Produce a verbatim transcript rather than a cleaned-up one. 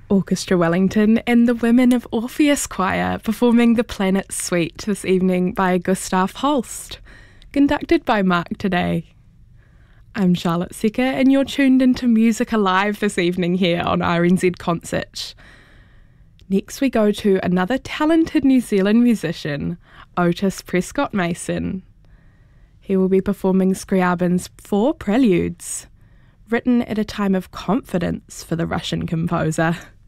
Orchestra Wellington and the Women of Orpheus Choir performing The Planet Suite this evening by Gustav Holst, conducted by Mark Today. I'm Charlotte Secker and you're tuned into Music Alive this evening here on R N Z Concert. Next we go to another talented New Zealand musician, Otis Prescott Mason. He will be performing Scriabin's Four Preludes, written at a time of confidence for the Russian composer.